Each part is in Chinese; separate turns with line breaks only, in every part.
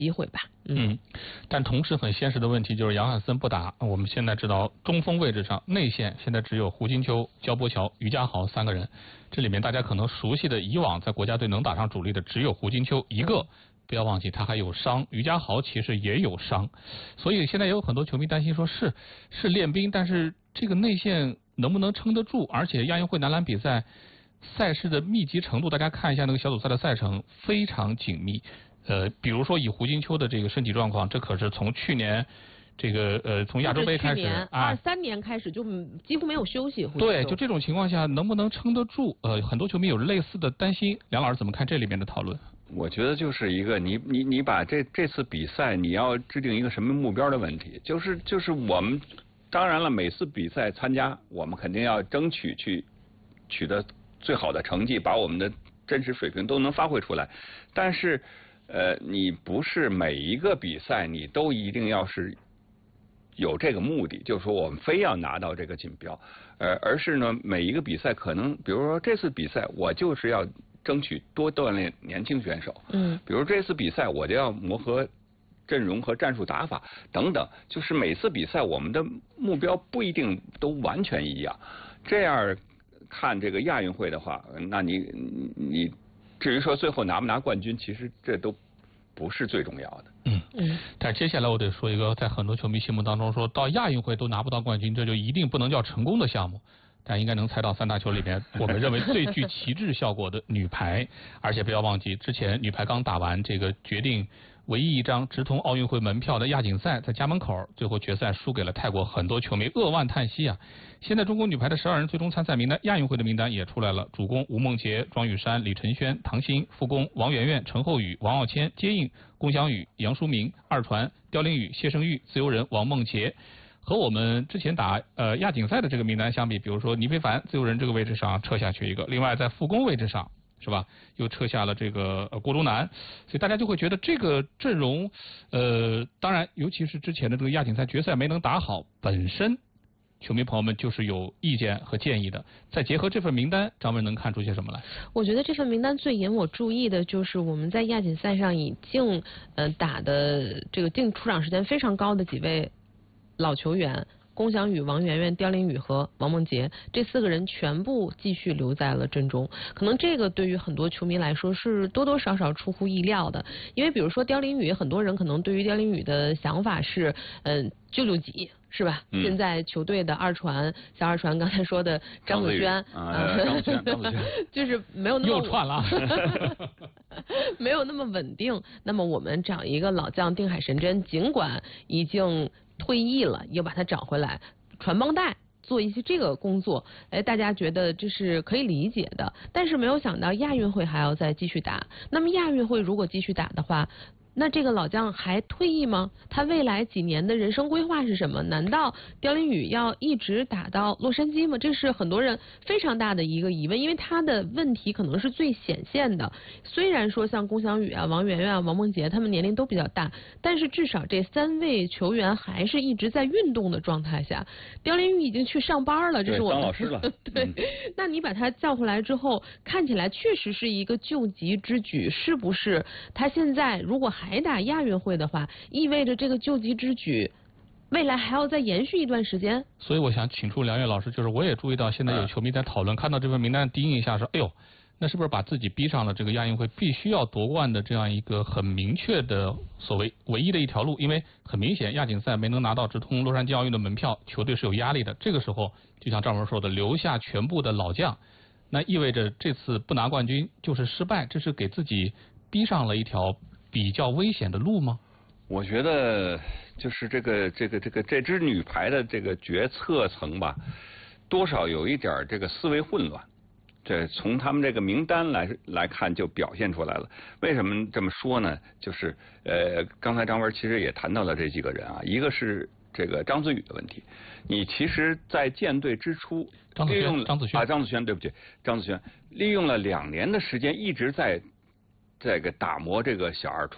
机会吧。
但同时很现实的问题就是杨汉森不打。我们现在知道中锋位置上内线现在只有胡金秋、焦波乔、于家豪3个人，这里面大家可能熟悉的以往在国家队能打上主力的只有胡金秋一个。不要忘记他还有伤，于家豪其实也有伤，所以现在有很多球迷担心说是练兵，但是这个内线能不能撑得住？而且亚运会男篮比赛赛事的密集程度，大家看一下那个小组赛的赛程非常紧密。比如说以胡金秋的这个身体状况，这可是从去年这个从亚洲杯开始
23年开始就几乎没有休息。
对，就这种情况下能不能撑得住？很多球迷有类似的担心。梁老师怎么看这里面的讨论？
我觉得就是一个你把这次比赛你要制定一个什么目标的问题，就是我们当然了，每次比赛参加我们肯定要争取去取得最好的成绩，把我们的真实水平都能发挥出来。但是你不是每一个比赛你都一定要是有这个目的，就是说我们非要拿到这个锦标，而是呢每一个比赛可能，比如说这次比赛我就是要争取多锻炼年轻选手，比如这次比赛我就要磨合阵容和战术打法等等，就是每次比赛我们的目标不一定都完全一样。这样看这个亚运会的话，那你至于说最后拿不拿冠军，其实这都不是最重要的。
但接下来我得说一个，在很多球迷心目当中，说到亚运会都拿不到冠军，这就一定不能叫成功的项目。但应该能猜到3大球里面，我们认为最具旗帜效果的女排，而且不要忘记，之前女排刚打完这个决定唯一一张直通奥运会门票的亚锦赛，在家门口最后决赛输给了泰国，很多球迷扼腕叹息啊。现在中国女排的12人最终参赛名单，亚运会的名单也出来了，主攻吴梦洁、庄雨珊、李晨轩、唐鑫，副攻王媛媛、陈后宇、王傲谦，接应龚翔宇、杨舒明，二传刁琳宇、谢胜玉，自由人王梦洁。和我们之前打亚锦赛的这个名单相比，比如说倪非凡自由人这个位置上撤下去一个，另外在副攻位置上是吧，又撤下了这个郭忠南，所以大家就会觉得这个阵容当然尤其是之前的这个亚锦赛决赛没能打好，本身球迷朋友们就是有意见和建议的。再结合这份名单，张文能看出些什么来？
我觉得这份名单最引我注意的就是我们在亚锦赛上已经打的这个净出场时间非常高的几位老球员，龚翔宇、王媛媛、刁琳宇和王梦洁，这4个人全部继续留在了阵中。可能这个对于很多球迷来说是多多少少出乎意料的，因为比如说刁琳宇，很多人可能对于刁琳宇的想法是救急是吧？现在球队的二传，小二传刚才说的张子萱，
张子萱
就是没有那么
又串了
没有那么稳定。那么我们找一个老将定海神针，尽管已经退役了，又把他找回来传帮带，做一些这个工作，大家觉得这是可以理解的。但是没有想到亚运会还要再继续打，那么亚运会如果继续打的话，那这个老将还退役吗？他未来几年的人生规划是什么？难道刁琳宇要一直打到洛杉矶吗？这是很多人非常大的一个疑问，因为他的问题可能是最显现的。虽然说像龚翔宇啊、王媛媛啊、王梦洁他们年龄都比较大，但是至少这3位球员还是一直在运动的状态下。刁琳宇已经去上班了，这是我们
当老师了。
对，那你把他叫回来之后，看起来确实是一个救急之举，是不是？他现在如果还打亚运会的话，意味着这个救急之举未来还要再延续一段时间。
所以我想请出梁越老师，就是我也注意到现在有球迷在讨论，看到这份名单第一印象说，哎呦，那是不是把自己逼上了这个亚运会必须要夺冠的这样一个很明确的所谓唯一的一条路？因为很明显亚锦赛没能拿到直通洛杉矶奥运的门票，球队是有压力的。这个时候就像赵文说的，留下全部的老将，那意味着这次不拿冠军就是失败，这是给自己逼上了一条比较危险的路吗？
我觉得就是这支女排的这个决策层吧，多少有一点这个思维混乱。这从他们这个名单来看就表现出来了。为什么这么说呢？就是刚才张文其实也谈到了这几个人啊，一个是这个张子宇的问题。你其实，在建队之初，
张子萱，
对不起，张子萱利用了2年的时间，一直在这个打磨这个小二传。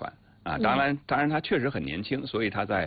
啊，当然他确实很年轻，所以他在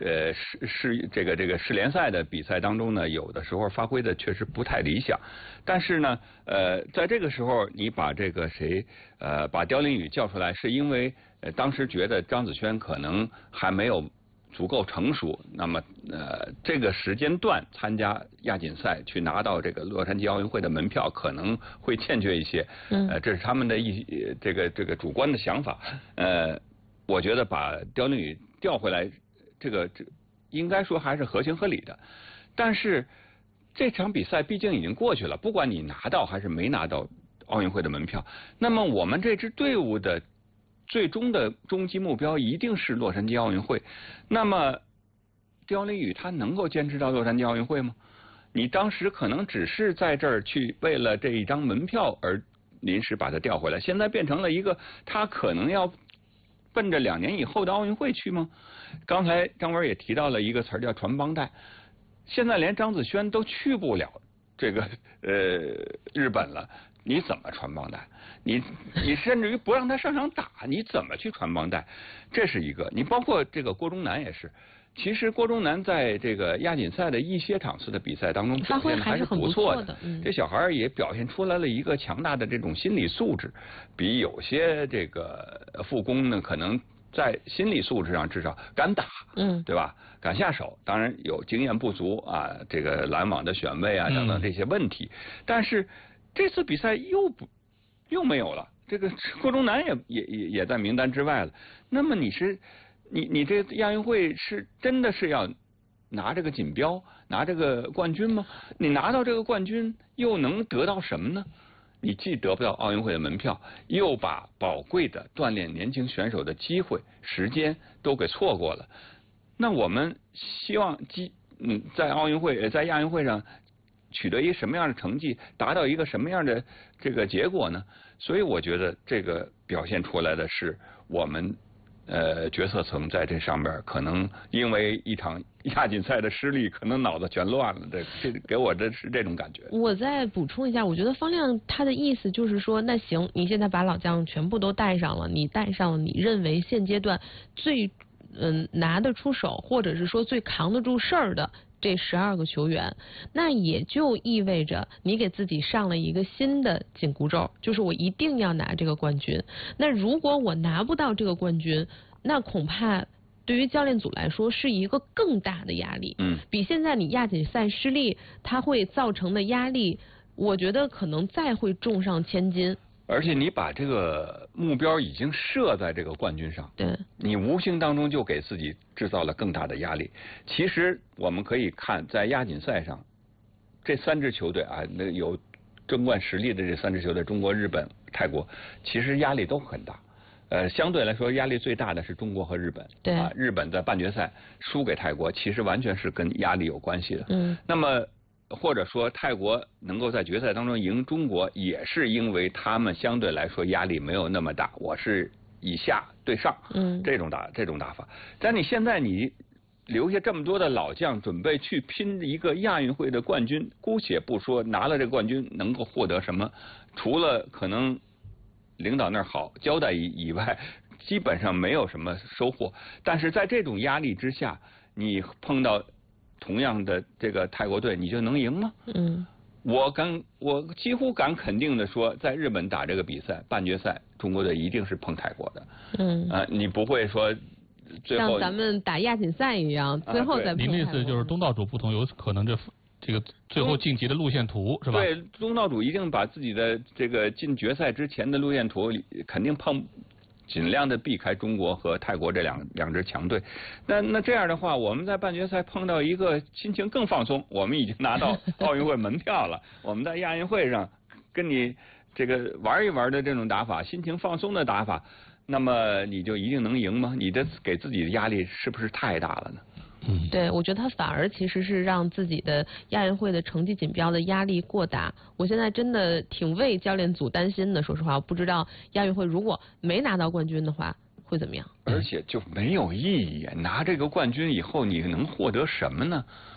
世联赛的比赛当中呢，有的时候发挥的确实不太理想。但是呢，在这个时候你把这个把刁琳宇叫出来，是因为当时觉得张子萱可能还没有足够成熟，那么这个时间段参加亚锦赛去拿到这个洛杉矶奥运会的门票可能会欠缺一些，这是他们的这个主观的想法，我觉得把刁琳宇调回来，这应该说还是合情合理的，但是这场比赛毕竟已经过去了，不管你拿到还是没拿到奥运会的门票，那么我们这支队伍的最终的终极目标一定是洛杉矶奥运会。那么刁琳宇他能够坚持到洛杉矶奥运会吗？你当时可能只是在这儿去为了这一张门票而临时把他调回来，现在变成了一个他可能要奔着2年以后的奥运会去吗？刚才张文也提到了一个词儿叫传帮带，现在连张子萱都去不了这个日本了，你怎么传帮带？你甚至于不让他上场打，你怎么去传帮带？这是一个。你包括这个郭忠南也是，其实郭忠南在这个亚锦赛的一些场次的比赛当中表现还是不错的。这小孩也表现出来了一个强大的这种心理素质，比有些这个副攻呢可能在心理素质上至少敢打，对吧？敢下手，当然有经验不足啊，这个拦网的选位啊等等这些问题，但是这次比赛又没有了，这个郭忠南也在名单之外了。那么你这亚运会是真的是要拿这个锦标，拿这个冠军吗？你拿到这个冠军又能得到什么呢？你既得不到奥运会的门票，又把宝贵的锻炼年轻选手的机会、时间都给错过了。那我们希望在亚运会上取得一个什么样的成绩，达到一个什么样的这个结果呢？所以我觉得这个表现出来的是我们决策层在这上面可能因为一场亚锦赛的失利，可能脑子全乱了。这给我的是这种感觉。
我再补充一下，我觉得方亮他的意思就是说，那行，你现在把老将全部都带上了，你带上你认为现阶段最拿得出手，或者是说最扛得住事儿的这12个球员，那也就意味着你给自己上了一个新的紧箍咒，就是我一定要拿这个冠军。那如果我拿不到这个冠军，那恐怕对于教练组来说是一个更大的压力。比现在你亚锦赛失利它会造成的压力，我觉得可能再会重上千斤。
而且你把这个目标已经设在这个冠军上，
对，
你无形当中就给自己制造了更大的压力。其实我们可以看在亚锦赛上，这3支球队啊，那有争冠实力的这3支球队，中国、日本、泰国，其实压力都很大。相对来说压力最大的是中国和日本。
对
啊，日本在半决赛输给泰国，其实完全是跟压力有关系的。那么或者说泰国能够在决赛当中赢中国，也是因为他们相对来说压力没有那么大，我是以下对上，这种打法。但你现在你留下这么多的老将，准备去拼一个亚运会的冠军，姑且不说拿了这个冠军能够获得什么，除了可能领导那儿好交代以外，基本上没有什么收获。但是在这种压力之下，你碰到同样的这个泰国队，你就能赢吗？我几乎敢肯定的说，在日本打这个比赛半决赛，中国队一定是碰泰国的。你不会说最后
像咱们打亚锦赛一样，最后再碰泰国。
您的意思就是东道主不同，有可能这个最后晋级的路线图是吧？
对，东道主一定把自己的这个进决赛之前的路线图肯定尽量的避开中国和泰国这两支强队。那这样的话，我们在半决赛碰到一个心情更放松，我们已经拿到奥运会门票了，我们在亚运会上跟你这个玩一玩的这种打法，心情放松的打法，那么你就一定能赢吗？你的给自己的压力是不是太大了呢？
对，我觉得他反而其实是让自己的亚运会的成绩锦标的压力过大。我现在真的挺为教练组担心的，说实话，我不知道亚运会如果没拿到冠军的话会怎么样。
而且就没有意义，拿这个冠军以后你能获得什么呢？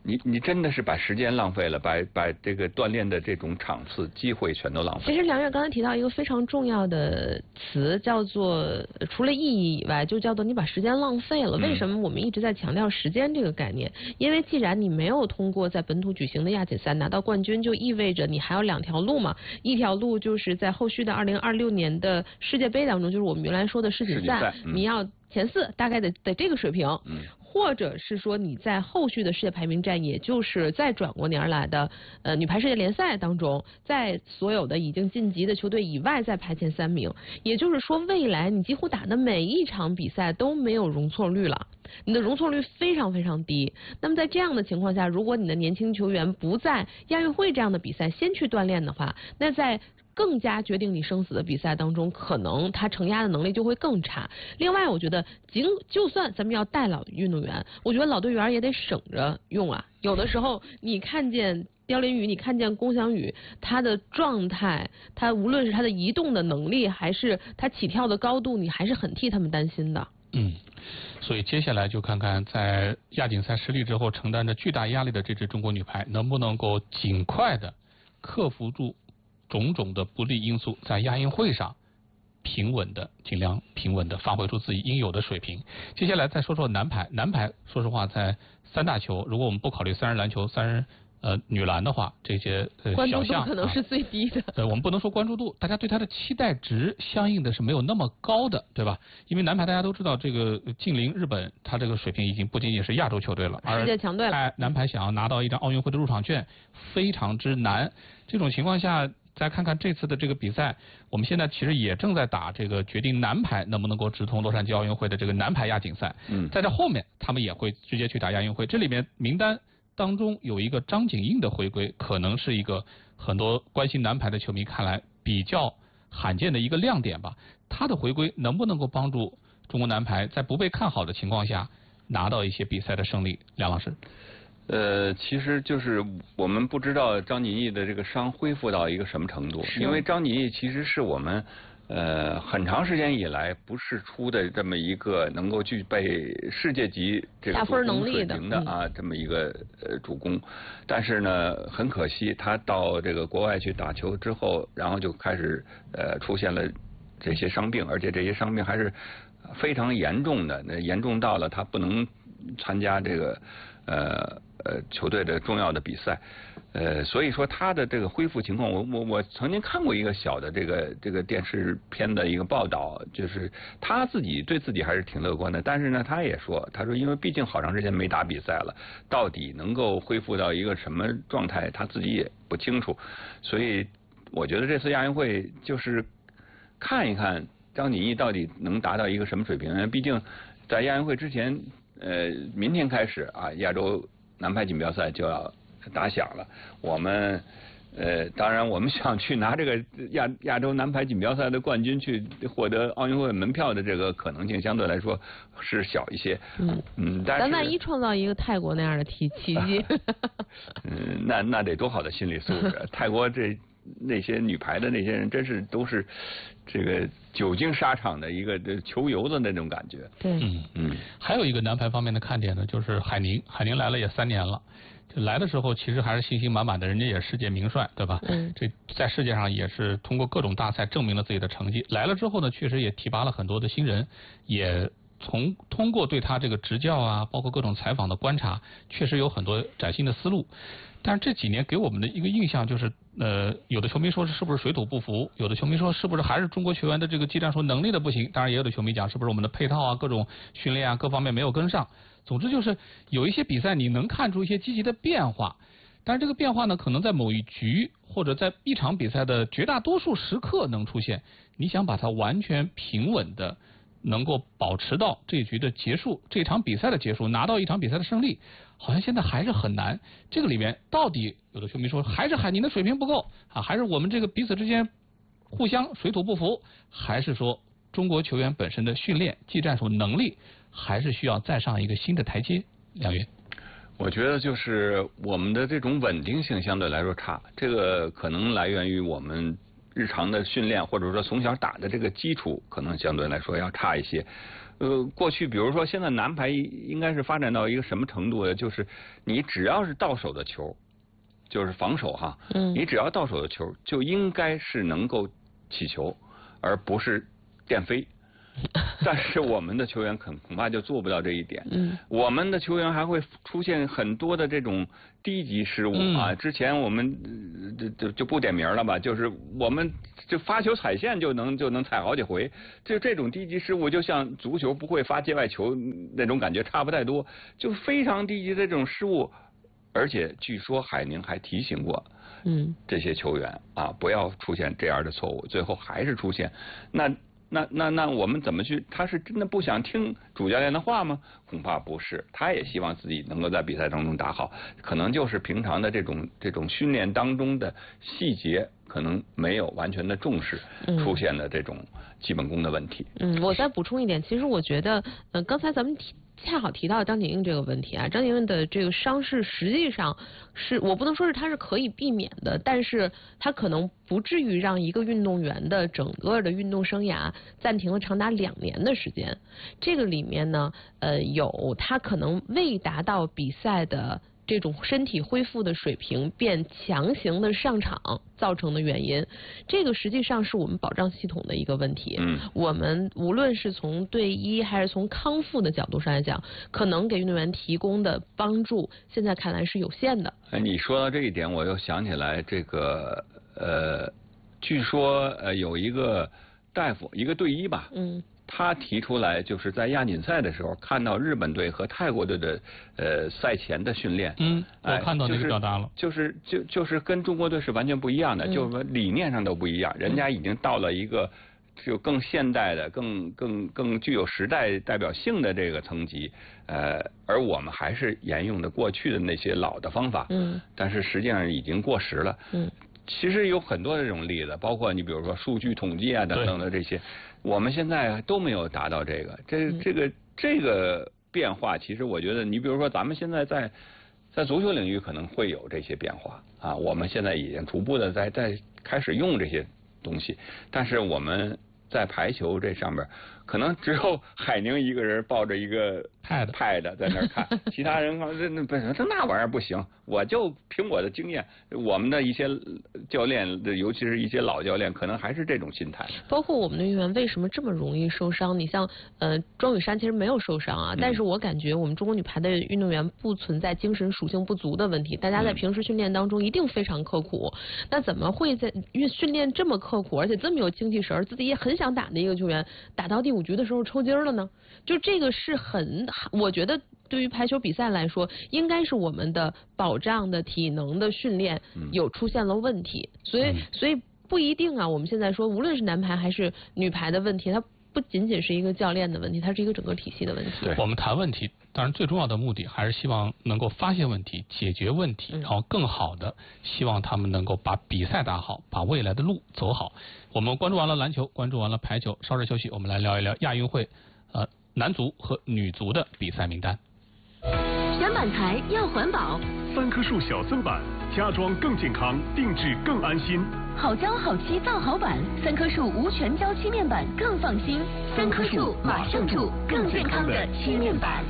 你真的是把时间浪费了，把这个锻炼的这种场次机会全都浪费了。
其实梁月刚才提到一个非常重要的词，叫做除了意义以外，就叫做你把时间浪费了。为什么我们一直在强调时间这个概念？因为既然你没有通过在本土举行的亚锦赛拿到冠军，就意味着你还有2条路嘛。一条路就是在后续的2026年的世界杯当中，就是我们原来说的世锦赛，你要前4大概的这个水平。或者是说你在后续的世界排名战，也就是再转过年来的女排世界联赛当中，在所有的已经晋级的球队以外再排前3名，也就是说未来你几乎打的每一场比赛都没有容错率了，你的容错率非常非常低。那么在这样的情况下，如果你的年轻球员不在亚运会这样的比赛先去锻炼的话，那在更加决定你生死的比赛当中，可能他承压的能力就会更差。另外，我觉得就算咱们要带老运动员，我觉得老队员也得省着用啊。有的时候你看见刁琳宇，你看见龚翔宇，他的状态，他无论是他的移动的能力，还是他起跳的高度，你还是很替他们担心的。
所以接下来就看看在亚锦赛失利之后承担着巨大压力的这支中国女排能不能够尽快的克服住种种的不利因素，在亚运会上尽量平稳的发挥出自己应有的水平。接下来再说说男排，说实话在3大球，如果我们不考虑3人篮球、3人女篮的话，这些
关注
小项
度可能是最低的。
我们不能说关注度，大家对他的期待值相应的是没有那么高的，对吧？因为男排大家都知道，这个近邻日本，他这个水平已经不仅仅是亚洲球队了，
世界强队了。
男排想要拿到一张奥运会的入场券非常之难。这种情况下，再看看这次的这个比赛，我们现在其实也正在打这个决定男排能不能够直通洛杉矶奥运会的这个男排亚锦赛。在这后面他们也会直接去打亚运会。这里面名单当中有一个张景映的回归，可能是一个很多关心男排的球迷看来比较罕见的一个亮点吧。他的回归能不能够帮助中国男排在不被看好的情况下拿到一些比赛的胜利？梁老师。
其实就是我们不知道张景毅的这个伤恢复到一个什么程度，因为张景毅其实是我们很长时间以来不是出的这么一个能够具备世界级这个主攻水平的这么一个主攻，但是呢很可惜他到这个国外去打球之后，然后就开始出现了这些伤病，而且这些伤病还是非常严重的，严重到了他不能参加这个球队的重要的比赛，所以说他的这个恢复情况，我曾经看过一个小的这个电视片的一个报道，就是他对自己还是挺乐观的，但是呢，他说因为毕竟好长时间没打比赛了，到底能够恢复到一个什么状态，他自己也不清楚，所以我觉得这次亚运会就是看一看张景毅到底能达到一个什么水平，毕竟在亚运会之前。明天开始亚洲男排锦标赛就要打响了。我们当然我们想去拿这个亚洲男排锦标赛的冠军，去获得奥运会门票的这个可能性相对来说是小一些。但是咱
万一创造一个泰国那样的奇迹，
那得多好的心理素质！泰国那些女排的那些人，真是都是这个久经沙场的一个球游的那种感觉。
对，
还有一个男排方面的看点呢，就是海宁来了也3年了，就来的时候其实还是信心满满的，人家也是世界名帅，对吧？这在世界上也是通过各种大赛证明了自己的成绩。来了之后呢，确实也提拔了很多的新人，也通过对他这个执教包括各种采访的观察，确实有很多崭新的思路。但是这几年给我们的一个印象就是，有的球迷说是不是水土不服，有的球迷说是不是还是中国球员的这个技战术能力的不行，当然也有的球迷讲是不是我们的配套各种训练各方面没有跟上。总之就是有一些比赛你能看出一些积极的变化，但是这个变化呢，可能在某一局或者在一场比赛的绝大多数时刻能出现，你想把它完全平稳的能够保持到这一局的结束，这场比赛的结束，拿到一场比赛的胜利，好像现在还是很难。这个里面到底有的球迷说还是海宁的水平不够还是我们这个彼此之间互相水土不服，还是说中国球员本身的训练技战术能力还是需要再上一个新的台阶？梁云，
我觉得就是我们的这种稳定性相对来说差，这个可能来源于我们日常的训练，或者说从小打的这个基础可能相对来说要差一些。 过去比如说现在男排应该是发展到一个什么程度呢？就是你只要是到手的球，就是防守哈，你只要到手的球就应该是能够起球，而不是电飞。但是我们的球员恐怕就做不到这一点。我们的球员还会出现很多的这种低级失误啊。之前我们就不点名了吧，就是我们就发球踩线就能踩好几回，就这种低级失误，就像足球不会发界外球那种感觉差不太多，就非常低级的这种失误。而且据说海宁还提醒过，这些球员啊，不要出现这样的错误，最后还是出现。那我们怎么去？他是真的不想听主教练的话吗？恐怕不是，他也希望自己能够在比赛当中打好，可能就是平常的这种训练当中的细节可能没有完全的重视，出现的这种基本功的问题。
我再补充一点，其实我觉得，刚才咱们恰好提到张景硬这个问题啊，张景硬的这个伤势实际上是我不能说是他是可以避免的，但是他可能不至于让一个运动员的整个的运动生涯暂停了长达2年的时间。这个里面呢，有他可能未达到比赛的这种身体恢复的水平便强行的上场造成的原因，这个实际上是我们保障系统的一个问题。我们无论是从队医还是从康复的角度上来讲，可能给运动员提供的帮助，现在看来是有限的。
你说到这一点，我又想起来这个据说有一个大夫，一个队医吧，他提出来，就是在亚锦赛的时候看到日本队和泰国队的赛前的训练，
我看到那个表达了，
就是跟中国队是完全不一样的，就是说理念上都不一样，人家已经到了一个就更现代的、更具有时代代表性的这个层级，而我们还是沿用的过去的那些老的方法，但是实际上已经过时了，其实有很多的这种例子，包括你比如说数据统计啊等等的这些，我们现在都没有达到这个，这个变化，其实我觉得，你比如说咱们现在在足球领域可能会有这些变化啊，我们现在已经逐步的在开始用这些东西，但是我们在排球这上面，可能只有海宁一个人抱着一个pad在那儿看，其他人说那玩意儿不行。我就凭我的经验，我们的一些教练，尤其是一些老教练，可能还是这种心态。
包括我们的运动员为什么这么容易受伤？你像庄雨珊其实没有受伤啊，但是我感觉我们中国女排的运动员不存在精神属性不足的问题，大家在平时训练当中一定非常刻苦。那怎么会在训练这么刻苦，而且这么有精气神，自己也很想打的一个球员，打到第5局的时候抽筋了呢？就这个是我觉得对于排球比赛来说，应该是我们的保障的体能的训练有出现了问题，所以不一定啊。我们现在说，无论是男排还是女排的问题，它不仅仅是一个教练的问题，它是一个整个体系的问题。
对，我们谈问题，当然最重要的目的还是希望能够发现问题、解决问题，然后更好的希望他们能够把比赛打好，把未来的路走好。我们关注完了篮球，关注完了排球，稍事休息，我们来聊一聊亚运会男足和女足的比赛名单。
选板材要环保
，3棵树小僧板，家装更健康，定制更安心。
好胶好漆造好板，3棵树无全胶漆面板更放心。3棵树马上住，更健康的漆面板。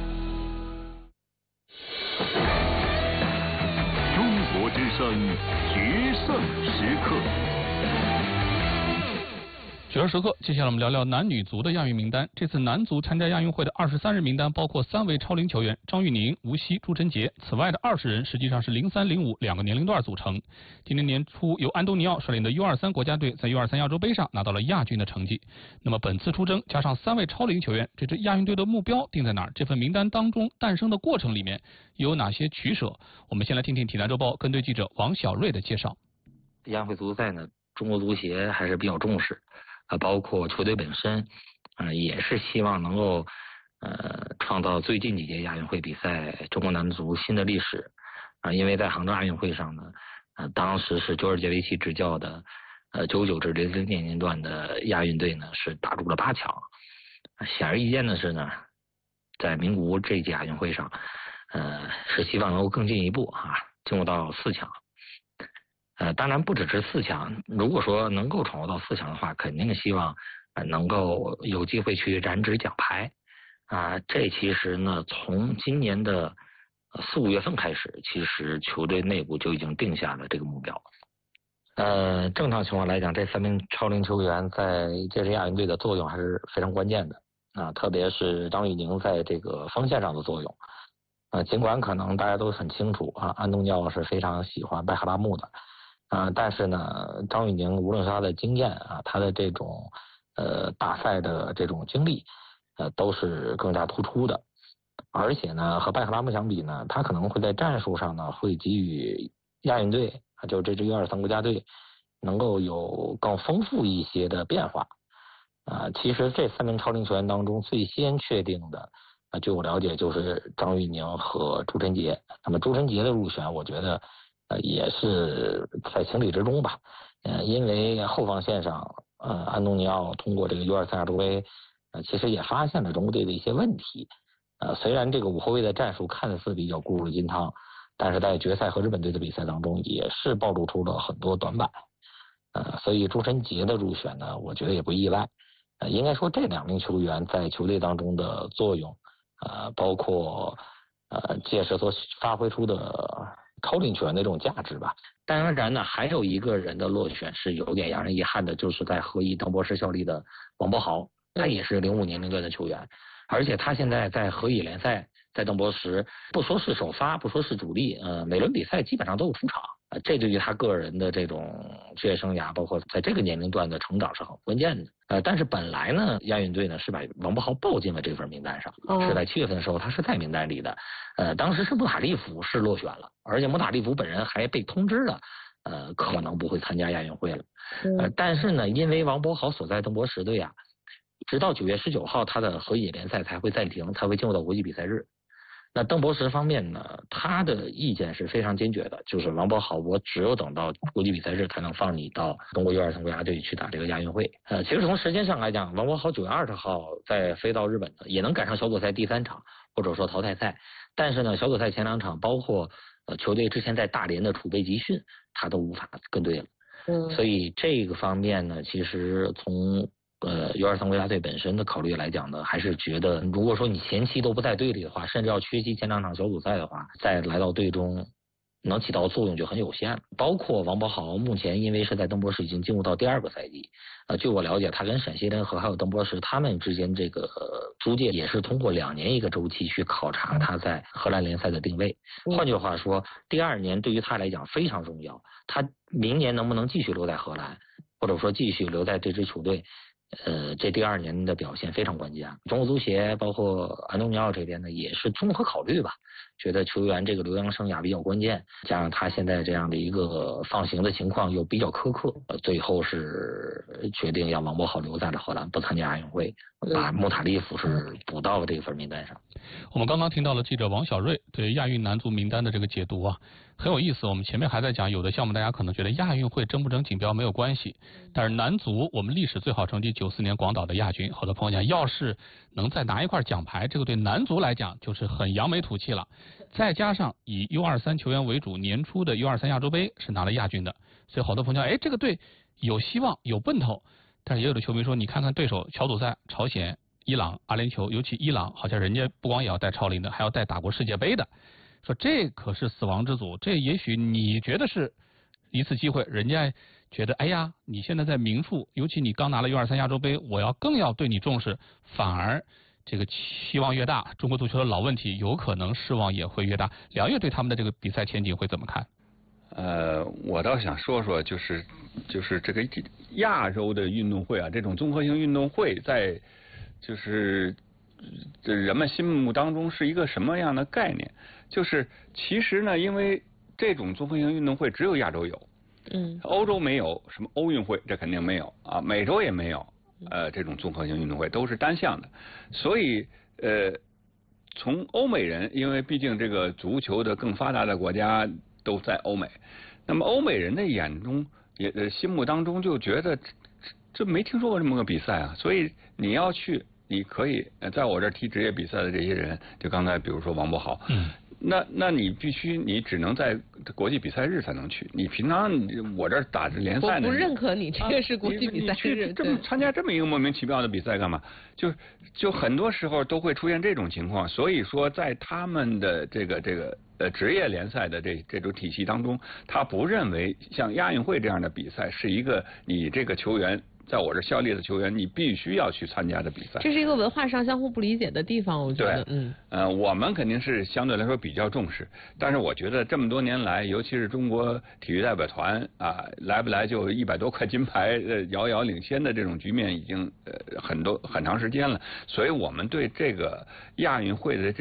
中国之声决胜时刻。
决胜时刻，接下来我们聊聊男女足的亚运名单。这次男足参加亚运会的23人名单包括3位超龄球员张玉宁、吴曦、朱晨杰，此外的20人实际上是03、05两个年龄段组成。今年年初由安东尼奥率领的U23国家队在U23亚洲杯上拿到了亚军的成绩。那么本次出征加上3位超龄球员，这支亚运队的目标定在哪儿？这份名单当中诞生的过程里面有哪些取舍？我们先来听听体坛周报跟队记者王小瑞的介绍。
亚运会足赛呢，中国足协还是比较重视。包括球队本身，也是希望能够创造最近几届亚运会比赛中国男足新的历史因为在杭州亚运会上呢，当时是周尔杰维奇执教的99至00年段的亚运队呢是打入了8强。显而易见的是呢，在名古屋这一届亚运会上，是希望能够更进一步进入到4强。当然不只是4强，如果说能够闯入到4强的话，肯定希望能够有机会去染指奖牌。 这其实呢，从今年的4、5月份开始，其实球队内部就已经定下了这个目标。正常情况来讲，这3名超龄球员在这支亚运队的作用还是非常关键的特别是张玉宁在这个锋线上的作用尽管可能大家都很清楚安东尼奥是非常喜欢贝克拉木的但是呢，张玉宁无论是他的经验他的这种大赛的这种经历都是更加突出的，而且呢，和贝克拉木相比呢，他可能会在战术上呢会给予亚运队就这支U23国家队能够有更丰富一些的变化其实这3名超龄球员当中最先确定的据我了解就是张玉宁和朱晨杰。那么朱晨杰的入选我觉得也是在情理之中吧因为后防线上安东尼奥通过这个U23亚洲杯其实也发现了中国队的一些问题虽然这个5后卫的战术看似比较固若金汤，但是在决赛和日本队的比赛当中也是暴露出了很多短板所以朱晨杰的入选呢我觉得也不意外应该说这2名球员在球队当中的作用包括届时所发挥出的超龄球员的这种价值吧。当然呢，还有一个人的落选是有点让人遗憾的，就是在河乙邓博士效力的王柏豪，他也是05年龄段的球员，而且他现在在河乙联赛，在邓博时不说是首发，不说是主力，每轮比赛基本上都有出场，这对于他个人的这种职业生涯，包括在这个年龄段的成长是很关键的。但是本来呢，亚运队呢是把王柏豪报进了这份名单上，是在7月份的时候他是在名单里的。当时是穆塔利夫是落选了，而且穆塔利夫本人还被通知了，可能不会参加亚运会了。但是呢，因为王柏豪所在邓博时队直到9月19号他的河乙联赛才会暂停，才会进入到国际比赛日。那邓博时方面呢，他的意见是非常坚决的，就是王柏豪，我只有等到国际比赛日才能放你到中国U23国家队去打这个亚运会。其实从时间上来讲，王柏豪9月20号再飞到日本呢，也能赶上小组赛第3场，或者说淘汰赛。但是呢，小组赛前2场，包括球队之前在大连的储备集训，他都无法跟对了。所以这个方面呢，其实从U23国家队本身的考虑来讲呢，还是觉得如果说你前期都不在队里的话，甚至要缺席前2场小组赛的话，再来到队中能起到作用就很有限了。包括王柏豪目前因为是在邓博时已经进入到第2个赛季，据我了解，他跟陕西联合还有邓博时他们之间这个租借也是通过2年一个周期去考察他在荷兰联赛的定位。换句话说，第2年对于他来讲非常重要，他明年能不能继续留在荷兰，或者说继续留在这支球队，这第2年的表现非常关键。中国足协包括安东尼奥这边呢，也是综合考虑吧，觉得球员这个留洋生涯比较关键，加上他现在这样的一个放行的情况又比较苛刻，最后是决定让王柏豪留在了荷兰，不参加亚运会，把穆塔利夫是补到了这份名单上。
我们刚刚听到了记者王小瑞对亚运男足名单的这个解读很有意思。我们前面还在讲，有的项目大家可能觉得亚运会争不争锦标没有关系，但是男足我们历史最好成绩94年广岛的亚军，好多朋友讲，要是能再拿一块奖牌，这个对男足来讲就是很扬眉吐气了。再加上以 U23 球员为主，年初的 U23 亚洲杯是拿了亚军的，所以好多朋友讲，这个队有希望有奔头。但是也有的球迷说，你看看对手小组赛朝鲜、伊朗、阿联酋，尤其伊朗，好像人家不光也要带超龄的，还要带打过世界杯的，说这可是死亡之组。这也许你觉得是一次机会，人家觉得哎呀，你现在在名处，尤其你刚拿了 U23 亚洲杯，我更要对你重视，反而这个期望越大，中国足球的老问题有可能失望也会越大。梁越对他们的这个比赛前景会怎么看？
我倒想说说，就是这个亚洲的运动会这种综合性运动会在就是这人们心目当中是一个什么样的概念？就是其实呢，因为这种综合性运动会只有亚洲有，欧洲没有，什么欧运会这肯定没有美洲也没有，这种综合性运动会都是单项的，所以从欧美人，因为毕竟这个足球的更发达的国家都在欧美，那么欧美人的眼中心目当中就觉得这没听说过这么个比赛所以你要去，你可以在我这儿踢职业比赛的这些人，就刚才比如说王柏豪， 那你必须你只能在国际比赛日才能去，你平常我这儿打着联赛呢。
我不认可你这个是国际比赛日。
你去参加这么一个莫名其妙的比赛干嘛？就很多时候都会出现这种情况，所以说在他们的这个职业联赛的这种体系当中，他不认为像亚运会这样的比赛是一个你这个球员在我这效力的球员你必须要去参加的比赛。
这是一个文化上相互不理解的地方，我觉得。
我们肯定是相对来说比较重视，但是我觉得这么多年来，尤其是中国体育代表团啊，来不来就100多块金牌，遥遥领先的这种局面已经很长时间了，所以我们对这个亚运会的